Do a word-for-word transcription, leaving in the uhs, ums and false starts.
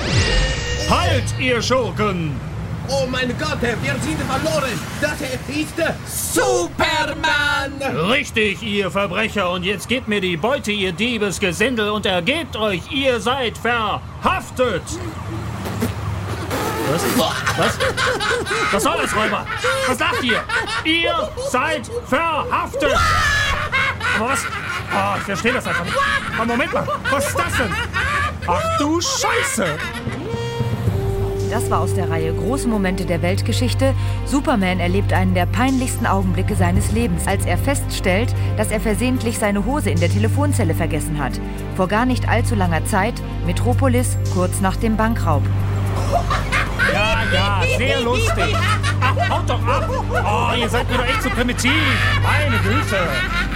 Halt, ihr Schurken! Oh mein Gott, wir sind verloren. Das ist Superman. Richtig, ihr Verbrecher. Und jetzt gebt mir die Beute, ihr Diebesgesindel, und ergebt euch. Ihr seid verhaftet. Was? Was? Was soll das, Räuber? Was lacht ihr? Ihr seid verhaftet. Aber was? Oh, ich verstehe das einfach nicht. Oh, Moment mal. Was ist das denn? Ach du Scheiße. Das war aus der Reihe Große Momente der Weltgeschichte. Superman erlebt einen der peinlichsten Augenblicke seines Lebens, als er feststellt, dass er versehentlich seine Hose in der Telefonzelle vergessen hat. Vor gar nicht allzu langer Zeit, Metropolis, kurz nach dem Bankraub. Ja, ja, sehr lustig. Ach, haut doch ab. Oh, ihr seid mir doch echt zu primitiv. Meine Güte.